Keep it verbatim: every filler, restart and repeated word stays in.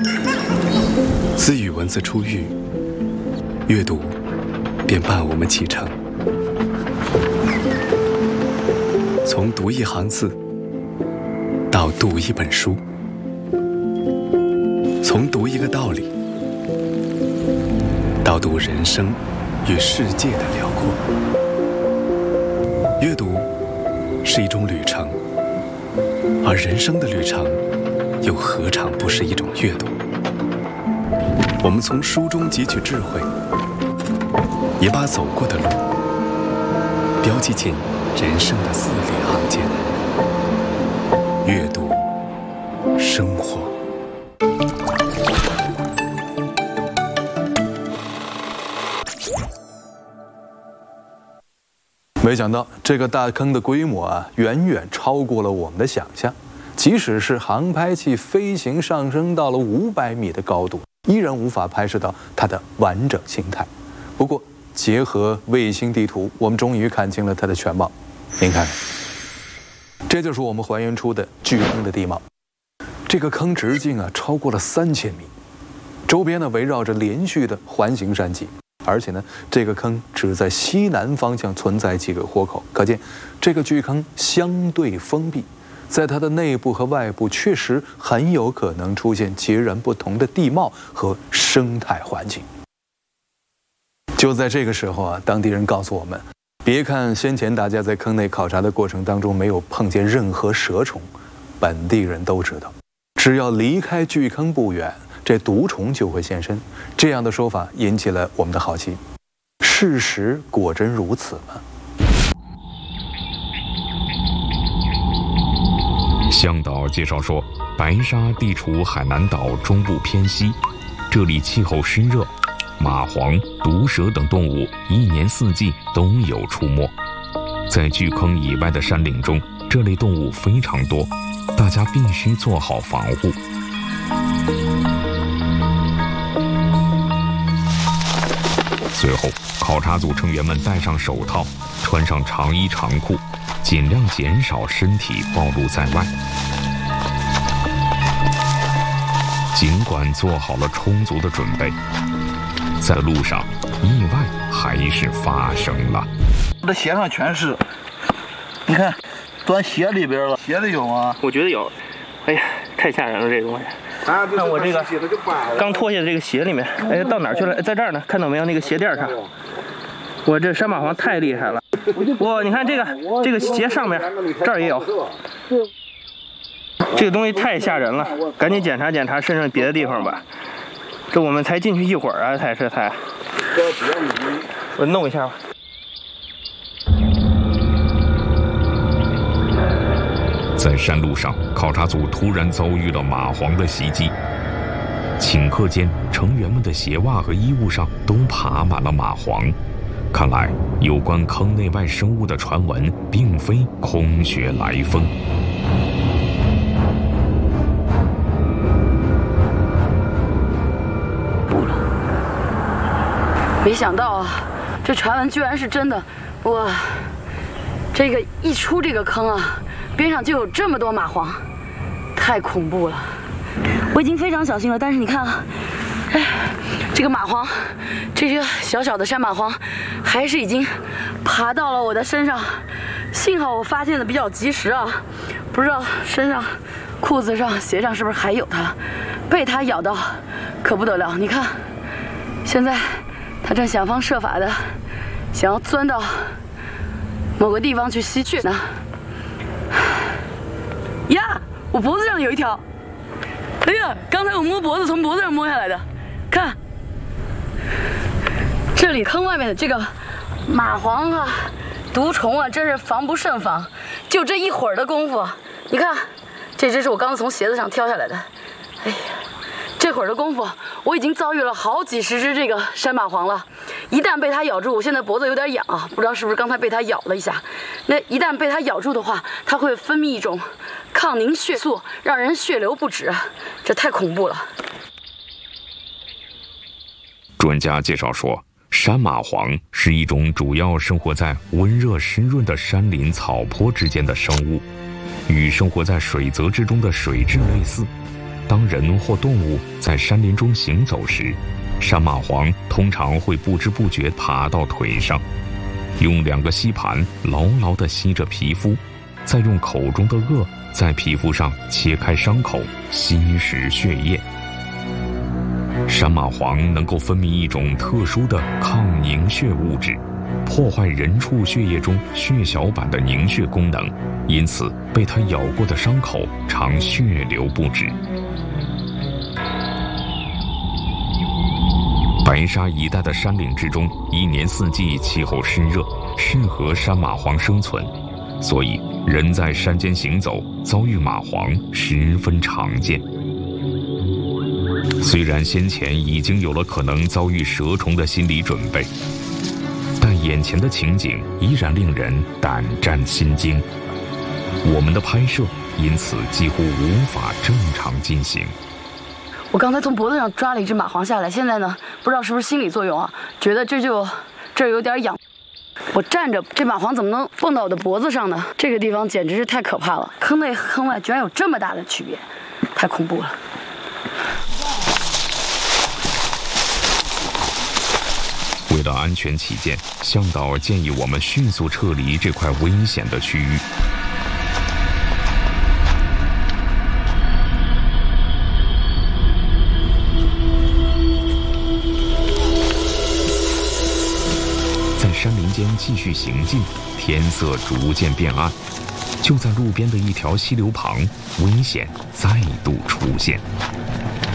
自语文字出狱，阅读便伴我们启程。从读一行字到读一本书，从读一个道理到读人生与世界的辽阔。阅读是一种旅程，而人生的旅程又何尝不是一种阅读？我们从书中汲取智慧，也把走过的路标记进人生的字里行间。阅读，生活。 没想到这个大坑的规模啊，远远超过了我们的想象。即使是航拍器飞行上升到了五百米的高度，依然无法拍摄到它的完整形态。不过，结合卫星地图，我们终于看清了它的全貌。您看，这就是我们还原出的巨坑的地貌。这个坑直径啊超过了三千米，周边呢围绕着连续的环形山脊。而且呢，这个坑只在西南方向存在几个豁口，可见这个巨坑相对封闭，在它的内部和外部确实很有可能出现截然不同的地貌和生态环境。就在这个时候啊，当地人告诉我们，别看先前大家在坑内考察的过程当中没有碰见任何蛇虫，本地人都知道，只要离开巨坑不远，这毒虫就会现身。这样的说法引起了我们的好奇，事实果真如此吗？ 向导介绍说，白沙地处海南岛中部偏西，这里气候湿热，蚂蟥、毒蛇等动物一年四季都有出没。在巨坑以外的山岭中，这类动物非常多，大家必须做好防护。随后，考察组成员们戴上手套，穿上长衣长裤，尽量减少身体暴露在外。尽管做好了充足的准备，在路上意外还是发生了。 我的鞋上全是，你看，钻鞋里边了。鞋里有吗？ 我觉得有。哎呀，太吓人了，这东西。看我这个刚脱下的这个鞋里面，哎，到哪儿去了？在这儿呢，看到没有？那个鞋垫上，我这山蚂蟥太厉害了。哇，你看这个这个鞋上面，这儿也有。这个东西太吓人了，赶紧检查检查身上别的地方吧。这我们才进去一会儿啊，才是才。我弄一下吧。 在山路上，考察组突然遭遇了蚂蟥的袭击。顷刻间，成员们的鞋袜和衣物上都爬满了蚂蟥。看来，有关坑内外生物的传闻并非空穴来风。 不了，没想到啊，这传闻居然是真的！哇，这个一出这个坑啊，边上就有这么多蚂蟥，太恐怖了。我已经非常小心了，但是你看啊，哎，这个蚂蟥，这些小小的山蚂蟥，还是已经爬到了我的身上。幸好我发现的比较及时啊，不知道身上、裤子上、鞋上是不是还有它。被它咬到，可不得了！你看，现在它正想方设法的想要钻到某个地方去吸血呢。呀，我脖子上有一条。哎呀，刚才我摸脖子，从脖子上摸下来的。看，这里坑外面的这个蚂蟥啊、毒虫啊，真是防不胜防。就这一会儿的功夫，你看，这只是我刚刚从鞋子上挑下来的。哎呀，这会儿的功夫，我已经遭遇了好几十只这个山蚂蟥了。一旦被它咬住，我现在脖子有点痒啊，不知道是不是刚才被它咬了一下。那一旦被它咬住的话，它会分泌一种抗凝血素，让人血流不止，这太恐怖了。 专家介绍说，山蚂蟥是一种主要生活在温热湿润的山林草坡之间的生物，与生活在水泽之中的水蛭类似。 当人或动物在山林中行走时，山蚂蟥通常会不知不觉爬到腿上，用两个吸盘牢牢地吸着皮肤，再用口中的颚在皮肤上切开伤口，吸食血液。山蚂蟥能够分泌一种特殊的抗凝血物质，破坏人畜血液中血小板的凝血功能，因此被它咬过的伤口常血流不止。白沙一带的山岭之中，一年四季气候湿热，适合山蚂蟥生存，所以人在山间行走遭遇蚂蟥十分常见。虽然先前已经有了可能遭遇蛇虫的心理准备，但眼前的情景依然令人胆战心惊。我们的拍摄因此几乎无法正常进行。 我刚才从脖子上抓了一只蚂蟥下来，现在呢，不知道是不是心理作用啊，觉得这就这儿有点痒。我站着，这蚂蟥怎么能蹦到我的脖子上呢？这个地方简直是太可怕了，坑内和坑外居然有这么大的区别，太恐怖了。 为了安全起见，向导建议我们迅速撤离这块危险的区域。在山林间继续行进，天色逐渐变暗。就在路边的一条溪流旁，危险再度出现。